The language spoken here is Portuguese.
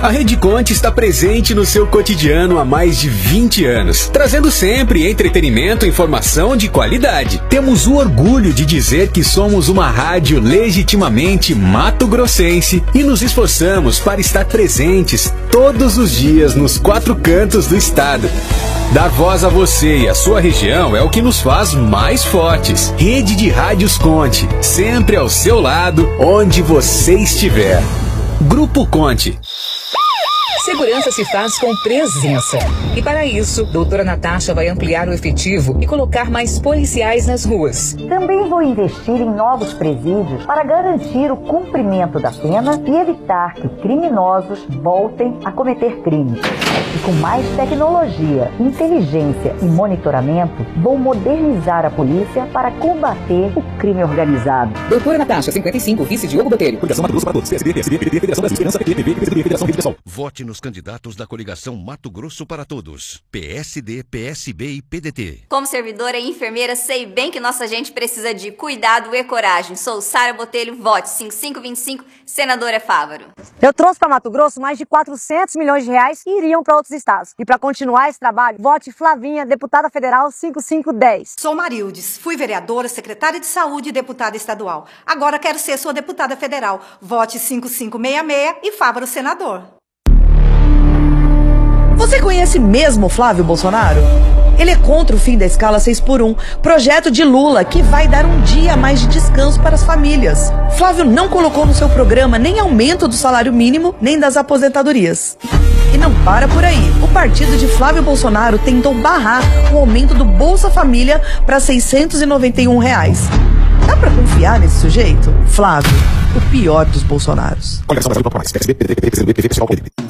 A Rede Conte está presente no seu cotidiano há mais de 20 anos, trazendo sempre entretenimento e informação de qualidade. Temos o orgulho de dizer que somos uma rádio legitimamente mato-grossense e nos esforçamos para estar presentes todos os dias nos 4 cantos do estado. Dar voz a você e a sua região é o que nos faz mais fortes. Rede de Rádios Conte, sempre ao seu lado, onde você estiver. Grupo Conte. Segurança se faz com presença. E para isso, doutora Natasha vai ampliar o efetivo e colocar mais policiais nas ruas. Também vou investir em novos presídios para garantir o cumprimento da pena e evitar que criminosos voltem a cometer crimes. E com mais tecnologia, inteligência e monitoramento, vou modernizar a polícia para combater o crime organizado. Doutora Natasha, 55, vice Diogo Botelho. Coligação Mato Grosso para todos. PSB, PDT, Federação Brasil, Esperança, PT, PV, Federação Rede Pessoal. Vote nos candidatos da coligação Mato Grosso para todos. PSD, PSB e PDT. Como servidora e enfermeira, sei bem que nossa gente precisa de cuidado e coragem. Sou Sara Botelho, vote 5525, senadora Fávaro. Eu trouxe para Mato Grosso mais de 400 milhões de reais que iriam para outros estados. E para continuar esse trabalho, vote Flavinha, deputada federal 5510. Sou Marildes, fui vereadora, secretária de saúde e deputada estadual. Agora quero ser sua deputada federal. Vote 5566 e Fávaro senador. Você conhece mesmo Flávio Bolsonaro? Ele é contra o fim da escala 6x1, projeto de Lula que vai dar um dia a mais de descanso para as famílias. Flávio não colocou no seu programa nem aumento do salário mínimo, nem das aposentadorias. E não para por aí. O partido de Flávio Bolsonaro tentou barrar o aumento do Bolsa Família para R$ 691. Dá pra confiar nesse sujeito? Flávio, o pior dos Bolsonaros. Coligação Brasil, PSB, PDT, PSB, PV, PSB.